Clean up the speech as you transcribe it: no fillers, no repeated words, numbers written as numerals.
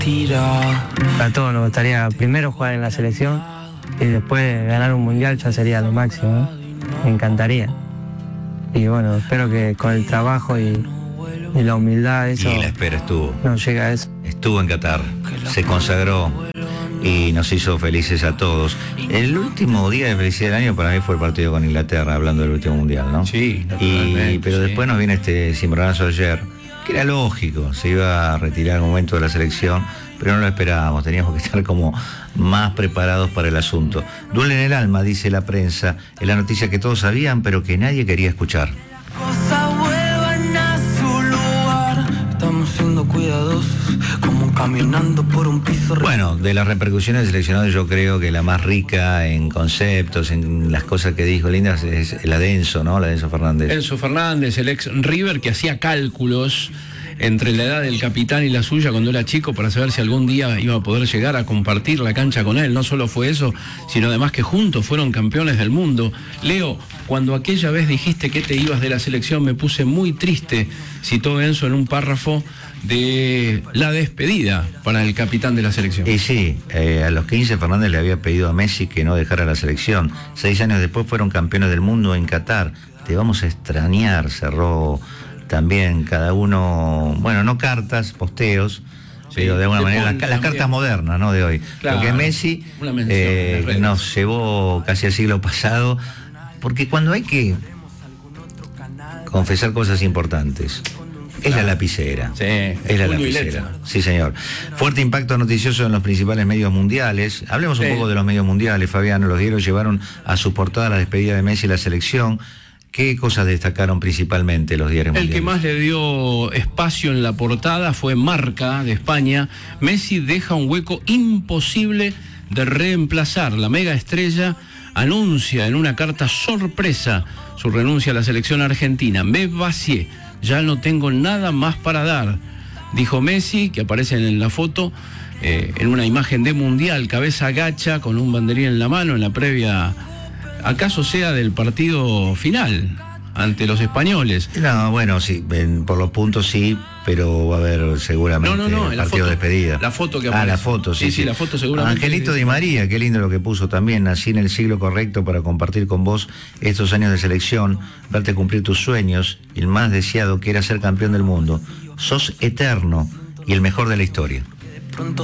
A todos nos gustaría primero jugar en la selección y después ganar un mundial ya sería lo máximo, ¿no? Me encantaría. Y bueno, espero que con el trabajo y la humildad eso... Y la espera estuvo. No llega a eso. Estuvo en Qatar, se consagró y nos hizo felices a todos. El último día de felicidad del año para mí fue el partido con Inglaterra, hablando del último mundial, ¿no? Sí, pero sí. Después nos viene este cimbronazo ayer, que era lógico, se iba a retirar en un momento de la selección, pero no lo esperábamos, teníamos que estar como más preparados para el asunto. Duele en el alma, dice la prensa, es la noticia que todos sabían, pero que nadie quería escuchar. Cosas vuelvan a su lugar. Estamos siendo cuidadosos, como caminando por un piso. Bueno, de las repercusiones del seleccionado yo creo que la más rica en conceptos, en las cosas que dijo lindas, es la de Enzo, ¿no? La de Enzo Fernández. Enzo Fernández, el ex River, que hacía cálculos entre la edad del capitán y la suya cuando era chico para saber si algún día iba a poder llegar a compartir la cancha con él. No solo fue eso, sino además que juntos fueron campeones del mundo. Leo, cuando aquella vez dijiste que te ibas de la selección me puse muy triste, citó Enzo en un párrafo de la despedida para el capitán de la selección. Y sí, a los 15 Fernández le había pedido a Messi que no dejara la selección. 6 años después fueron campeones del mundo en Qatar. Te vamos a extrañar, cerró también cada uno, bueno, no cartas, posteos, sí, pero de alguna manera las cartas modernas, ¿no? De hoy. Claro, porque Messi nos llevó casi al siglo pasado, porque cuando hay que confesar cosas importantes, es la lapicera. Sí, es la lapicera. Sí, señor. Fuerte impacto noticioso en los principales medios mundiales. Hablemos un poco de los medios mundiales, Fabián. Los diarios llevaron a su portada la despedida de Messi y la selección. ¿Qué cosas destacaron principalmente los diarios mundiales? El que más le dio espacio en la portada fue Marca, de España. Messi deja un hueco imposible de reemplazar. La mega estrella anuncia en una carta sorpresa su renuncia a la selección argentina. Me vacié, ya no tengo nada más para dar, dijo Messi, que aparece en la foto, en una imagen de mundial, cabeza agacha, con un banderín en la mano, en la previa, acaso sea del partido final ante los españoles. No, bueno, sí, por los puntos sí, pero va a haber seguramente no, el partido de despedida. La foto que aparece. La foto, sí. Sí, la foto seguramente. Angelito Di María, qué lindo lo que puso también, nací en el siglo correcto para compartir con vos estos años de selección, verte cumplir tus sueños, y el más deseado que era ser campeón del mundo. Sos eterno y el mejor de la historia.